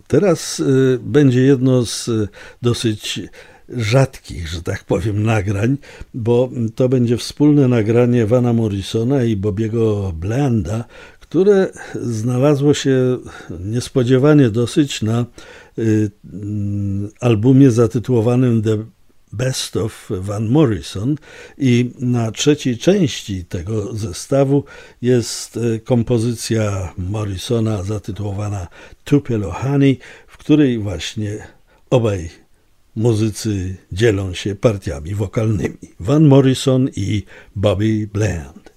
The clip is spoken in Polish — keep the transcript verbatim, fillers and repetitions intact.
Teraz y, będzie jedno z y, dosyć rzadkich, że tak powiem, nagrań, bo to będzie wspólne nagranie Vana Morrisona i Bobiego Bland, które znalazło się niespodziewanie dosyć na y, y, albumie zatytułowanym The Best of Van Morrison i na trzeciej części tego zestawu jest kompozycja Morrisona zatytułowana Tupelo Honey, w której właśnie obaj muzycy dzielą się partiami wokalnymi. Van Morrison i Bobby Bland.